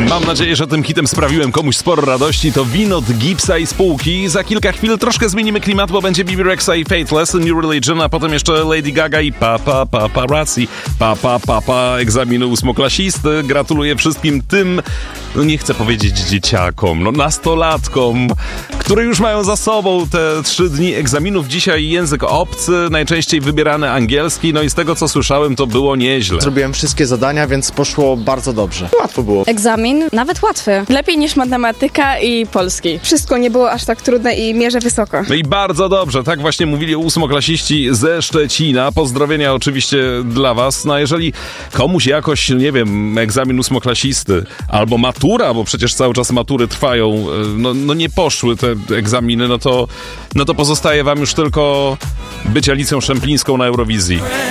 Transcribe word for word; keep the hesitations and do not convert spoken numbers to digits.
Mam nadzieję, że tym hitem sprawiłem komuś sporo radości. To Winod, Gipsa i spółki. Za kilka chwil troszkę zmienimy klimat, bo będzie Bibi Rexa i Faithless, New Religion, a potem jeszcze Lady Gaga i Papa Paparazzi. Papa Papa egzaminu ósmoklasisty. Gratuluję wszystkim tym, no nie chcę powiedzieć dzieciakom, no nastolatkom, które już mają za sobą te trzy dni egzaminów. Dzisiaj język obcy, najczęściej wybierany angielski, no i z tego co słyszałem, to było nieźle. Zrobiłem wszystkie zadania, więc poszło bardzo dobrze. Łatwo było. Egzamin nawet łatwy. Lepiej niż matematyka i polski. Wszystko nie było aż tak trudne i mierzę wysoko. No i bardzo dobrze, tak właśnie mówili ósmoklasiści ze Szczecina. Pozdrowienia oczywiście dla was. No a jeżeli komuś jakoś, nie wiem, egzamin ósmoklasisty albo matura, bo przecież cały czas matury trwają, no, no nie poszły te egzaminy, no to, no to pozostaje wam już tylko być Alicją Szemplińską na Eurowizji.